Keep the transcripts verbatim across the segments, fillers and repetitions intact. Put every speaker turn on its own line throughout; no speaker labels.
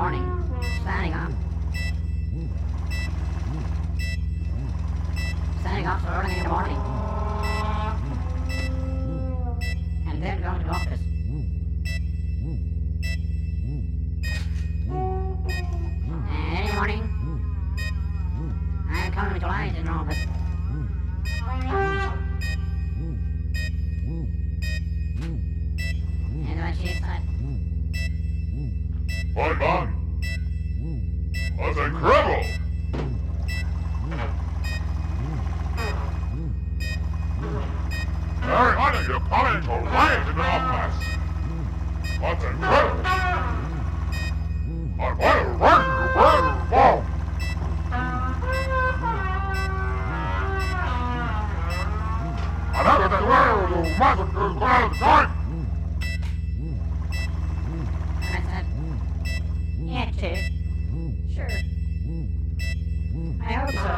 morning, standing up. Standing up so early in the morning. And then going to the office. And any morning, I'm coming to light in the office. And when she said,
"Hi, man. That's incredible. Very honey, you're coming to light in the office. That's incredible. I want to run you where you fall. I never did where you mustn't do well time.
and I said, yeah, Chief. Sure. I hope so.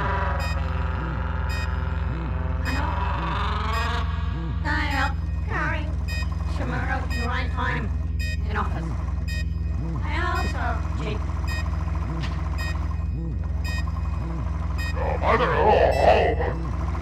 I hope I help carry tomorrow to the right time in office. I hope so, Chief.
No matter how,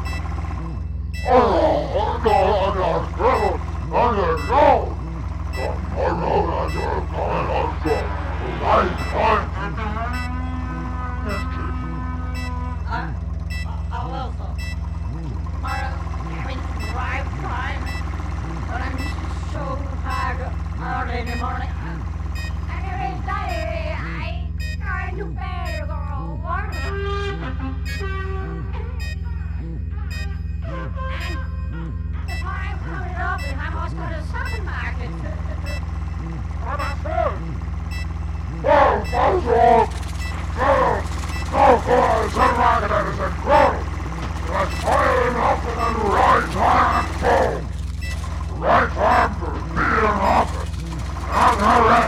oh, no, I got trouble. I got go. Tomorrow, I got going on to the right time. Yes, Chief.
I, I will so. Tomorrow, carry to the right time. But I'm so tired early in the morning. I'm very tired. I can't do better, girl. The time coming up and I must go to the supermarket.
What about that? Oh, that's all. No, no, for the supermarket, that is incredible. That's high enough and the right time at home. The right time for me in office. I'm not ready.